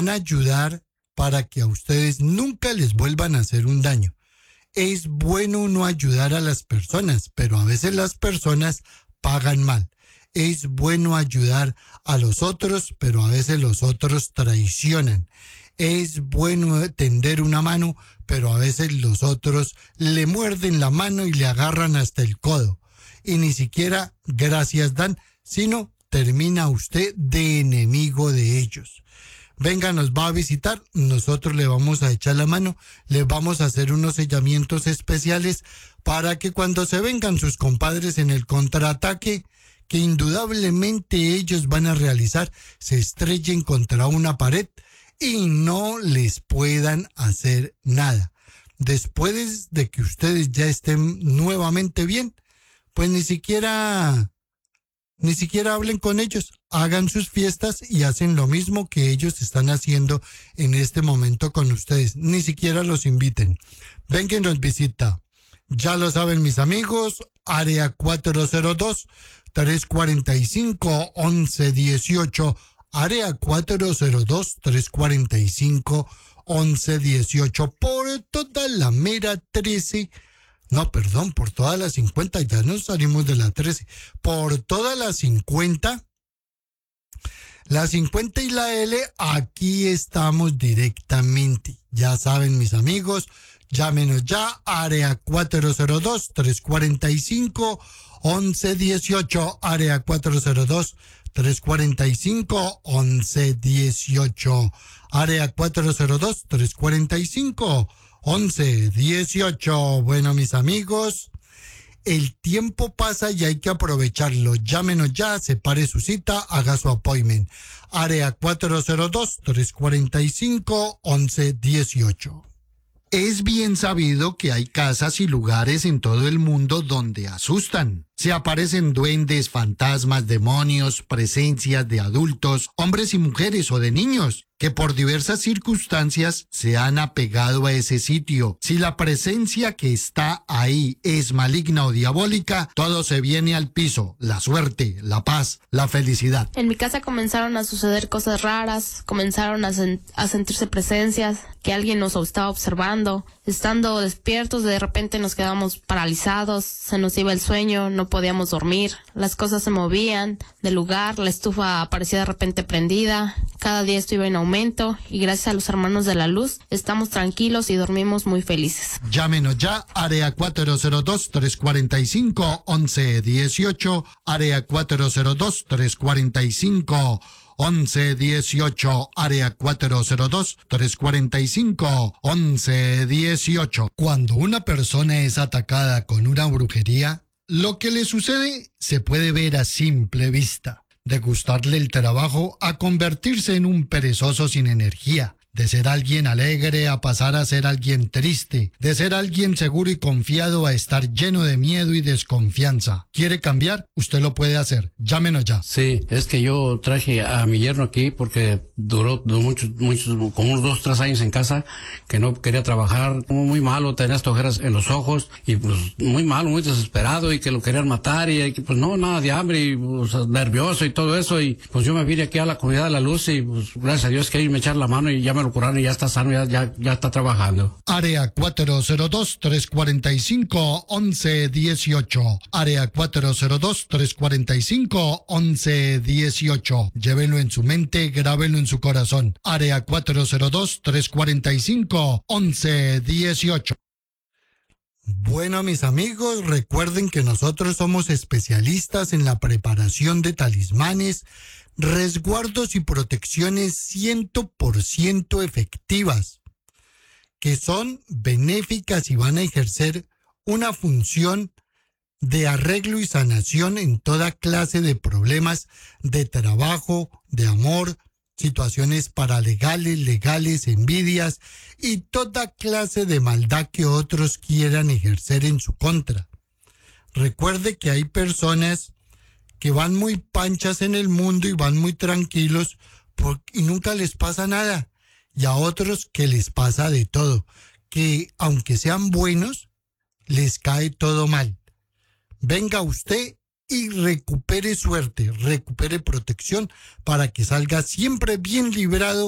van a ayudar para que a ustedes nunca les vuelvan a hacer un daño. Es bueno uno ayudar a las personas, pero a veces las personas pagan mal. Es bueno ayudar a los otros, pero a veces los otros traicionan. Es bueno tender una mano, pero a veces los otros le muerden la mano y le agarran hasta el codo. Y ni siquiera gracias dan, sino termina usted de enemigo de ellos. Venga, nos va a visitar, nosotros le vamos a echar la mano, le vamos a hacer unos sellamientos especiales para que cuando se vengan sus compadres en el contraataque, que indudablemente ellos van a realizar, se estrellen contra una pared y no les puedan hacer nada. Después de que ustedes ya estén nuevamente bien, pues ni siquiera hablen con ellos, hagan sus fiestas y hacen lo mismo que ellos están haciendo en este momento con ustedes. Ni siquiera los inviten. Ven que nos visita. Ya lo saben mis amigos, área 402-345-1118, área 402-345-1118, por toda la mera 13. No, perdón, por todas las 50, ya nos salimos de la 13. Por todas las 50, la 50 y la L, aquí estamos directamente. Ya saben, mis amigos, llámenos ya, área 402-345-1118, área 402-345-1118, área 402-345-1118. Bueno, mis amigos, el tiempo pasa y hay que aprovecharlo. Llámenos ya, separe su cita, haga su appointment. Área 402-345-1118. Es bien sabido que hay casas y lugares en todo el mundo donde asustan. Se aparecen duendes, fantasmas, demonios, presencias de adultos, hombres y mujeres o de niños, que por diversas circunstancias se han apegado a ese sitio. Si la presencia que está ahí es maligna o diabólica, todo se viene al piso: la suerte, la paz, la felicidad. En mi casa comenzaron a suceder cosas raras, comenzaron a sentirse presencias, que alguien nos estaba observando. Estando despiertos, de repente nos quedamos paralizados, se nos iba el sueño, no podíamos dormir, las cosas se movían del lugar, la estufa aparecía de repente prendida. Cada día esto iba en aumento y gracias a los hermanos de la luz estamos tranquilos y dormimos muy felices. Llámenos ya, área 402-345-1118, área 402-345-1118, área 402-345-1118. Cuando una persona es atacada con una brujería, lo que le sucede se puede ver a simple vista. De gustarle el trabajo a convertirse en un perezoso sin energía. De ser alguien alegre a pasar a ser alguien triste. De ser alguien seguro y confiado a estar lleno de miedo y desconfianza. ¿Quiere cambiar? Usted lo puede hacer. Llámenos ya. Sí, es que yo traje a mi yerno aquí porque duró muchos, como unos 2-3 años en casa, que no quería trabajar, muy malo, tenía estas ojeras en los ojos, y pues muy malo, muy desesperado, y que lo querían matar, y pues no, nada de hambre, y pues, nervioso y todo eso, y pues yo me vine aquí a la Comunidad de la Luz, y pues gracias a Dios que ellos me echaron la mano y ya me lo curaron y ya está sano, ya está trabajando. Área 402-345-1118. Área 402-345-1118. Llévenlo en su mente, grábenlo en su corazón. Área 402-345-1118. Bueno, mis amigos, recuerden que nosotros somos especialistas en la preparación de talismanes, resguardos y protecciones 100% efectivas, que son benéficas y van a ejercer una función de arreglo y sanación en toda clase de problemas de trabajo, de amor, situaciones paralegales, legales, envidias y toda clase de maldad que otros quieran ejercer en su contra. Recuerde que hay personas que van muy panchas en el mundo y van muy tranquilos y nunca les pasa nada. Y a otros que les pasa de todo, que aunque sean buenos, les cae todo mal. Venga usted y recupere suerte, recupere protección para que salga siempre bien librado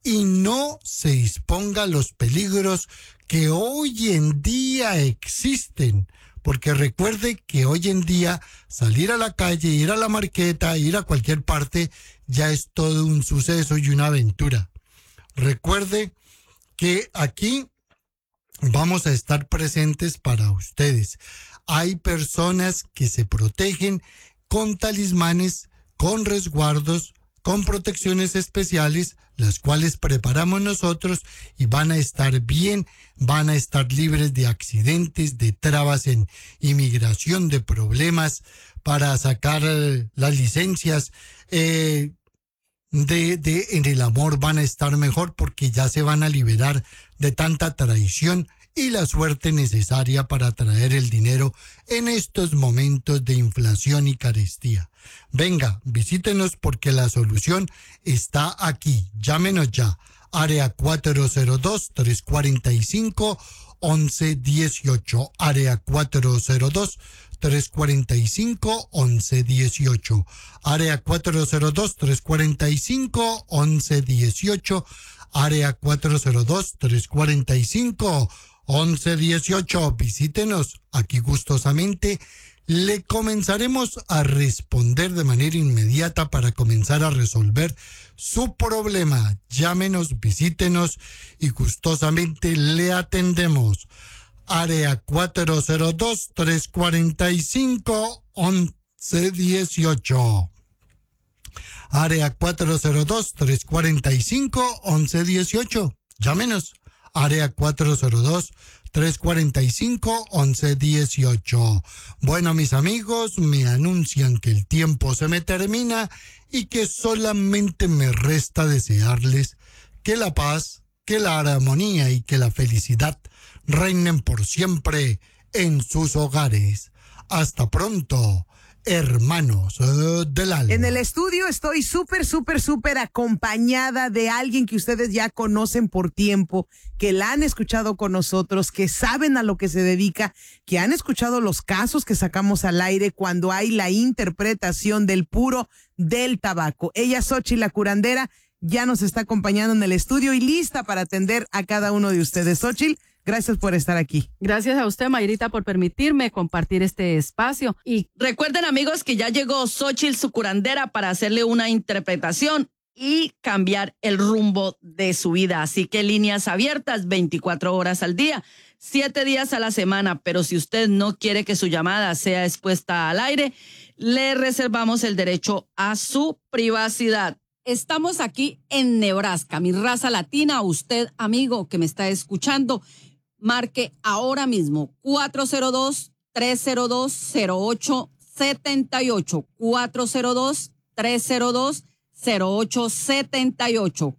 y no se exponga a los peligros que hoy en día existen. Porque recuerde que hoy en día salir a la calle, ir a la marqueta, ir a cualquier parte, ya es todo un suceso y una aventura. Recuerde que aquí vamos a estar presentes para ustedes. Hay personas que se protegen con talismanes, con resguardos, con protecciones especiales, las cuales preparamos nosotros y van a estar bien, van a estar libres de accidentes, de trabas en inmigración, de problemas para sacar las licencias. En el amor van a estar mejor porque ya se van a liberar de tanta traición y la suerte necesaria para traer el dinero en estos momentos de inflación y carestía. Venga, visítenos porque la solución está aquí. Llámenos ya. Área 402-345-1118. Área 402-345-1118. Área 402-345-1118. Área 402-345-1118. Visítenos aquí gustosamente. Le comenzaremos a responder de manera inmediata para comenzar a resolver su problema. Llámenos, visítenos y gustosamente le atendemos. Área 402-345-1118. Área 402-345-1118. Llámenos. Área 402-345-1118. Bueno, mis amigos, me anuncian que el tiempo se me termina y que solamente me resta desearles que la paz, que la armonía y que la felicidad reinen por siempre en sus hogares. Hasta pronto, hermanos del alma. En el estudio estoy súper acompañada de alguien que ustedes ya conocen por tiempo, que la han escuchado con nosotros, que saben a lo que se dedica, que han escuchado los casos que sacamos al aire cuando hay la interpretación del puro del tabaco. Ella, Xochitl la curandera, ya nos está acompañando en el estudio y lista para atender a cada uno de ustedes. Xochitl, gracias por estar aquí. Gracias a usted, Mayrita, por permitirme compartir este espacio. Y recuerden, amigos, que ya llegó Xochitl, su curandera, para hacerle una interpretación y cambiar el rumbo de su vida. Así que líneas abiertas 24 horas al día, 7 días a la semana. Pero si usted no quiere que su llamada sea expuesta al aire, le reservamos el derecho a su privacidad. Estamos aquí en Nebraska, mi raza latina. Usted, amigo que me está escuchando, marque ahora mismo 402-302-0878. 402-302-0878.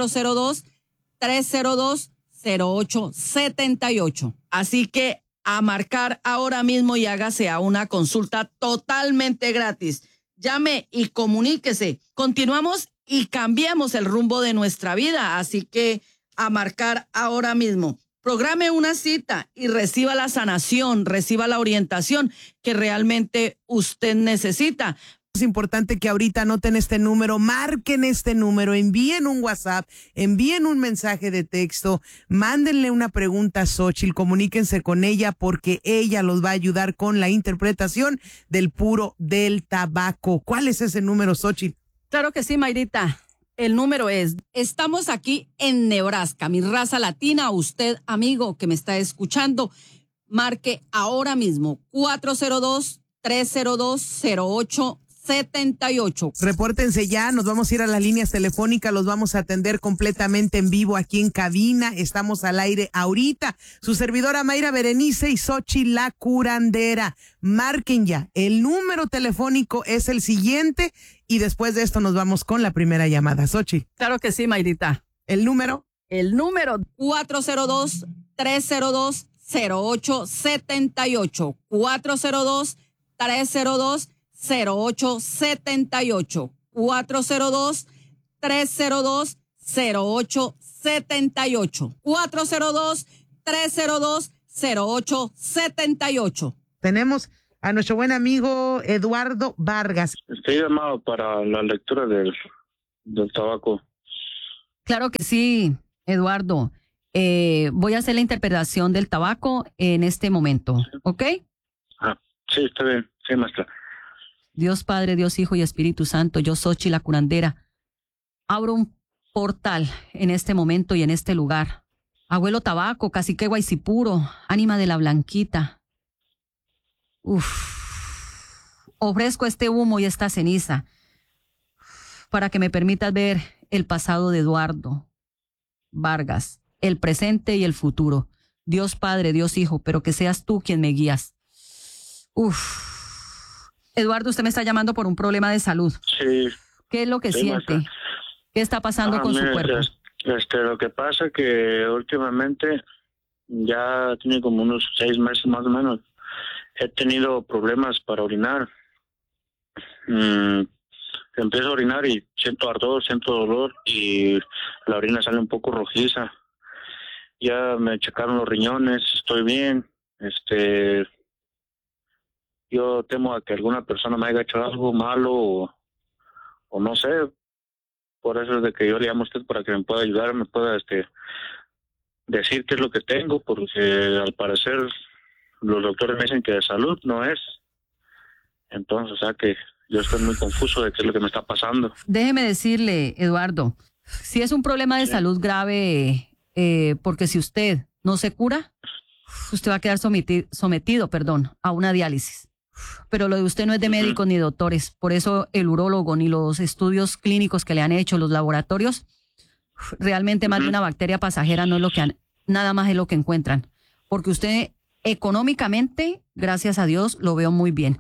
402-302-0878. Así que a marcar ahora mismo y hágase a una consulta totalmente gratis. Llame y comuníquese. Continuamos y cambiamos el rumbo de nuestra vida. Así que a marcar ahora mismo. Programe una cita y reciba la sanación, reciba la orientación que realmente usted necesita. Es importante que ahorita anoten este número, marquen este número, envíen un WhatsApp, envíen un mensaje de texto, mándenle una pregunta a Xochitl, comuníquense con ella porque ella los va a ayudar con la interpretación del puro del tabaco. ¿Cuál es ese número, Xochitl? Claro que sí, Mayrita. El número es, estamos aquí en Nebraska, mi raza latina. Usted, amigo que me está escuchando, marque ahora mismo 402-302-0878. Repórtense ya, nos vamos a ir a las líneas telefónicas, los vamos a atender completamente en vivo aquí en cabina. Estamos al aire ahorita. Su servidora Mayra Berenice y Xochitl la curandera. Marquen ya. El número telefónico es el siguiente y después de esto nos vamos con la primera llamada. Xochitl. Claro que sí, Mayrita. ¿El número? El número 402-302-0878. 402-302-0878. 402-302-0878. 402-302-0878. Tenemos a nuestro buen amigo Eduardo Vargas. Estoy llamado para la lectura del tabaco. Claro que sí, Eduardo. Voy a hacer la interpretación del tabaco en este momento, ¿ok? Sí, está bien. Sí, maestra. Dios Padre, Dios Hijo y Espíritu Santo, yo Xochitl la curandera, abro un portal en este momento y en este lugar. Abuelo Tabaco, Cacique Guaycipuro, ánima de la Blanquita. Ofrezco este humo y esta ceniza para que me permitas ver el pasado de Eduardo Vargas, el presente y el futuro. Dios Padre, Dios Hijo, pero que seas tú quien me guías. Eduardo, usted me está llamando por un problema de salud. Sí. ¿Qué es lo que Sí, siente? maestra. ¿Qué está pasando con Mire, su cuerpo? Lo que pasa que últimamente ya tiene como unos 6 meses más o menos. He tenido problemas para orinar. Empiezo a orinar y siento ardor, siento dolor y la orina sale un poco rojiza. Ya me checaron los riñones, estoy bien. Yo temo a que alguna persona me haya hecho algo malo o no sé. Por eso es de que yo le llamo a usted para que me pueda ayudar, me pueda decir qué es lo que tengo, porque al parecer los doctores me dicen que de salud no es. Entonces, o sea que yo estoy muy confuso de qué es lo que me está pasando. Déjeme decirle, Eduardo, si es un problema de salud grave, porque si usted no se cura, usted va a quedar sometido, a una diálisis. Pero lo de usted no es de médicos ni doctores, por eso el urólogo ni los estudios clínicos que le han hecho, los laboratorios, realmente más de una bacteria pasajera no es lo que nada más es lo que encuentran. Porque usted económicamente, gracias a Dios, lo veo muy bien.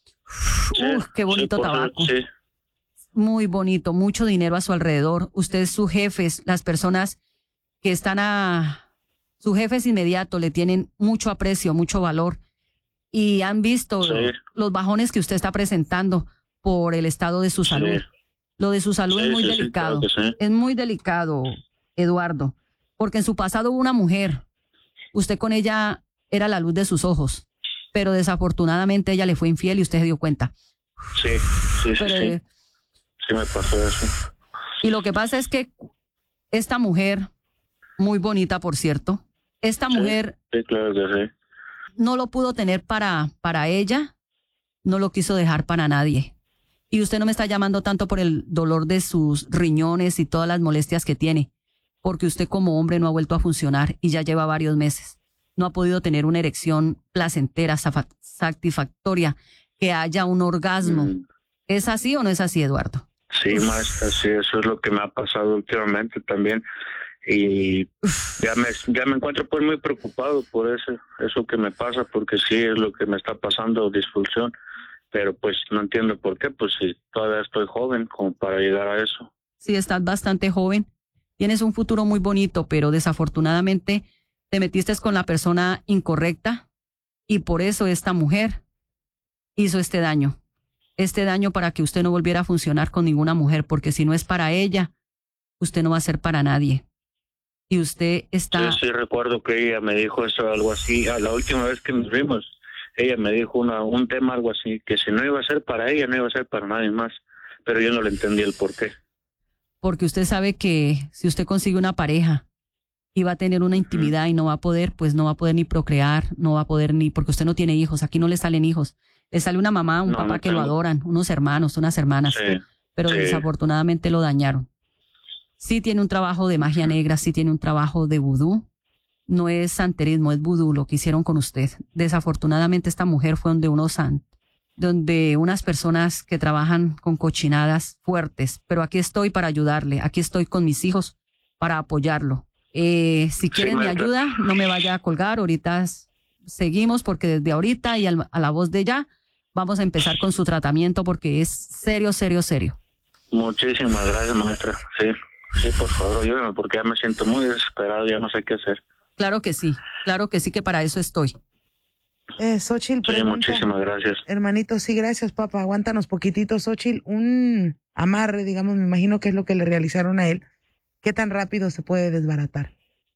Qué bonito tabaco. Sí. Muy bonito, mucho dinero a su alrededor. Ustedes, sus jefes, las personas que están sus jefes inmediatos le tienen mucho aprecio, mucho valor y han visto los bajones que usted está presentando por el estado de su salud. Lo de su salud es muy delicado. Claro, es muy delicado, Eduardo, porque en su pasado hubo una mujer. Usted con ella era la luz de sus ojos, pero desafortunadamente ella le fue infiel y usted se dio cuenta. Sí. Sí me pasó eso. Y lo que pasa es que esta mujer, muy bonita por cierto, esta mujer Sí, claro que sí. no lo pudo tener para ella, no lo quiso dejar para nadie. Y usted no me está llamando tanto por el dolor de sus riñones y todas las molestias que tiene, porque usted como hombre no ha vuelto a funcionar y ya lleva varios meses. No ha podido tener una erección placentera, satisfactoria, que haya un orgasmo. ¿Es así o no es así, Eduardo? Sí, maestra, sí, eso es lo que me ha pasado últimamente también. Y ya me encuentro pues muy preocupado por eso que me pasa, porque sí es lo que me está pasando, disfunción. Pero pues no entiendo por qué, pues si todavía estoy joven como para llegar a eso. Sí, estás bastante joven. Tienes un futuro muy bonito, pero desafortunadamente te metiste con la persona incorrecta y por eso esta mujer hizo este daño. Este daño para que usted no volviera a funcionar con ninguna mujer, porque si no es para ella, usted no va a ser para nadie. Y usted está... Sí, recuerdo que ella me dijo eso, algo así, a la última vez que nos vimos. Ella me dijo un tema, algo así, que si no iba a ser para ella, no iba a ser para nadie más. Pero yo no le entendí el por qué. Porque usted sabe que si usted consigue una pareja y va a tener una intimidad y no va a poder, pues no va a poder ni procrear, no va a poder ni... Porque usted no tiene hijos, aquí no le salen hijos. Le sale una mamá, un papá que lo adoran, unos hermanos, unas hermanas. Sí, pero desafortunadamente lo dañaron. Sí tiene un trabajo de magia negra, sí tiene un trabajo de vudú. No es santerismo, es vudú lo que hicieron con usted. Desafortunadamente esta mujer fue donde unas personas que trabajan con cochinadas fuertes, pero aquí estoy para ayudarle, aquí estoy con mis hijos para apoyarlo. Si quieren mi ayuda, no me vaya a colgar, ahorita seguimos porque desde ahorita y a la voz de ya vamos a empezar con su tratamiento porque es serio, serio, serio. Muchísimas gracias, maestra. Sí, por favor, ayúdame porque ya me siento muy desesperado, ya no sé qué hacer. Claro que sí, que para eso estoy. Xochitl, sí, muchísimas gracias. Hermanito, sí, gracias, papá. Aguántanos poquitito, Xochitl. Un amarre, digamos, me imagino que es lo que le realizaron a él. ¿Qué tan rápido se puede desbaratar?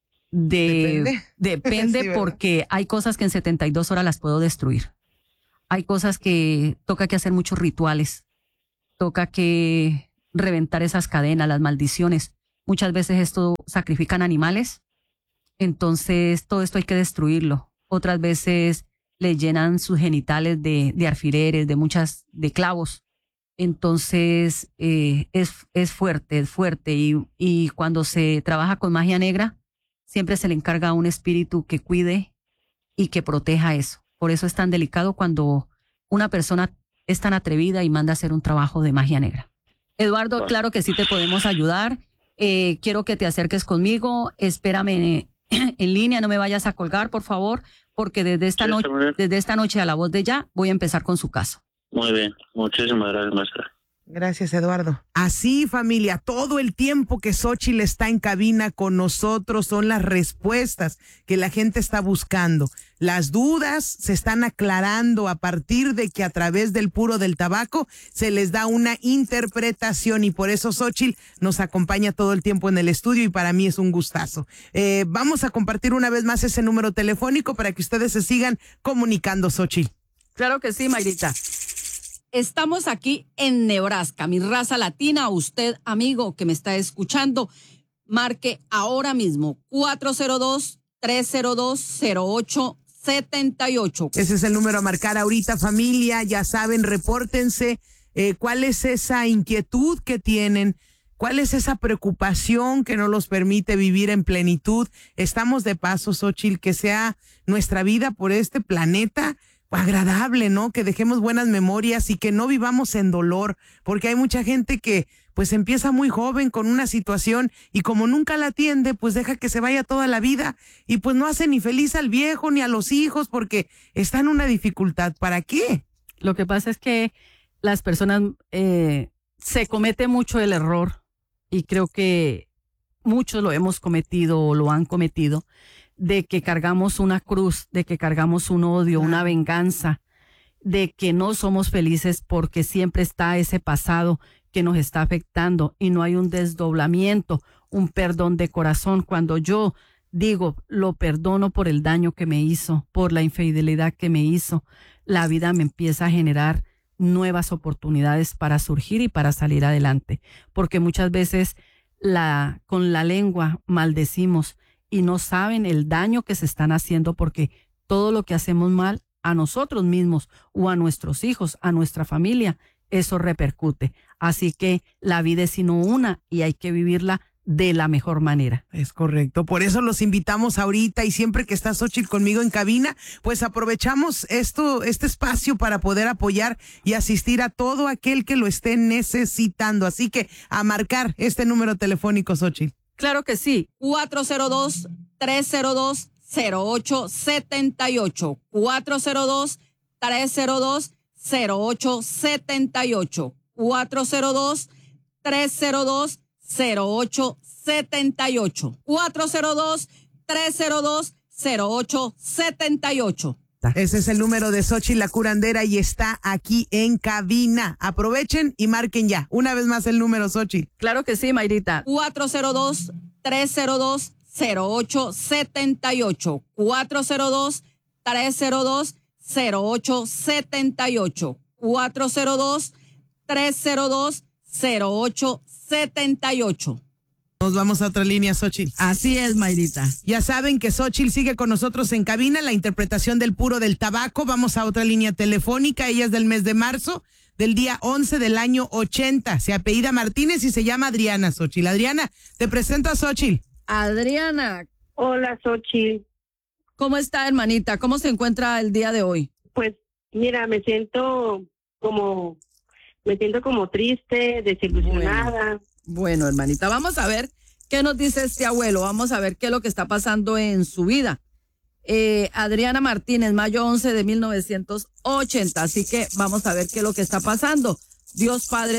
Depende sí, porque hay cosas que en 72 horas las puedo destruir. Hay cosas que toca que hacer muchos rituales. Toca que reventar esas cadenas, las maldiciones. Muchas veces esto sacrifican animales. Entonces, todo esto hay que destruirlo. Otras veces le llenan sus genitales de alfileres, de clavos. Entonces, es fuerte. Y cuando se trabaja con magia negra, siempre se le encarga a un espíritu que cuide y que proteja eso. Por eso es tan delicado cuando una persona es tan atrevida y manda a hacer un trabajo de magia negra. Eduardo, claro que sí te podemos ayudar. Quiero que te acerques conmigo. Espérame en línea, no me vayas a colgar, por favor, porque desde esta noche a la voz de ya voy a empezar con su caso. Muy bien, muchísimas gracias, maestra. Gracias, Eduardo. Así, familia, todo el tiempo que Xóchitl está en cabina con nosotros son las respuestas que la gente está buscando. Las dudas se están aclarando a partir de que a través del puro del tabaco se les da una interpretación y por eso Xóchitl nos acompaña todo el tiempo en el estudio y para mí es un gustazo. Vamos a compartir una vez más ese número telefónico para que ustedes se sigan comunicando, Xóchitl. Claro que sí, Mayrita. Estamos aquí en Nebraska, mi raza latina. Usted, amigo que me está escuchando, marque ahora mismo 402-302-0878. Ese es el número a marcar ahorita, familia. Ya saben, repórtense. ¿Cuál es esa inquietud que tienen? ¿Cuál es esa preocupación que no los permite vivir en plenitud? Estamos de paso, Xóchitl, que sea nuestra vida por este planeta agradable, ¿no? Que dejemos buenas memorias y que no vivamos en dolor, porque hay mucha gente que pues empieza muy joven con una situación y como nunca la atiende, pues deja que se vaya toda la vida y pues no hace ni feliz al viejo ni a los hijos porque está en una dificultad. ¿Para qué? Lo que pasa es que las personas se comete mucho el error y creo que muchos lo hemos cometido o lo han cometido, de que cargamos una cruz, de que cargamos un odio, una venganza, de que no somos felices porque siempre está ese pasado que nos está afectando y no hay un desdoblamiento, un perdón de corazón. Cuando yo digo, lo perdono por el daño que me hizo, por la infidelidad que me hizo, la vida me empieza a generar nuevas oportunidades para surgir y para salir adelante. Porque muchas veces con la lengua maldecimos y no saben el daño que se están haciendo porque todo lo que hacemos mal a nosotros mismos o a nuestros hijos, a nuestra familia, eso repercute. Así que la vida es sino una y hay que vivirla de la mejor manera. Es correcto. Por eso los invitamos ahorita y siempre que está Xóchitl conmigo en cabina, pues aprovechamos este espacio para poder apoyar y asistir a todo aquel que lo esté necesitando. Así que a marcar este número telefónico, Xóchitl. Claro que sí. 402-302-0878. 402-302-0878. 402-302-0878. 402-302-0878. Ese es el número de Xóchitl la curandera y está aquí en cabina. Aprovechen y marquen ya. Una vez más el número, Xóchitl. Claro que sí, Mayrita. 402-302-0878. 402-302-0878. 402-302-0878. Nos vamos a otra línea, Xóchitl. Así es, Mayrita. Ya saben que Xóchitl sigue con nosotros en cabina, la interpretación del puro del tabaco. Vamos a otra línea telefónica. Ella es del mes de marzo, del día 11 del año 80. Se apellida Martínez y se llama Adriana, Xóchitl. Adriana, te presento a Xóchitl. Adriana. Hola, Xóchitl. ¿Cómo está, hermanita? ¿Cómo se encuentra el día de hoy? Pues, mira, me siento como triste, desilusionada. Bueno, hermanita, vamos a ver qué nos dice este abuelo. Vamos a ver qué es lo que está pasando en su vida. Adriana Martínez, mayo 11 de 1980. Así que vamos a ver qué es lo que está pasando. Dios Padre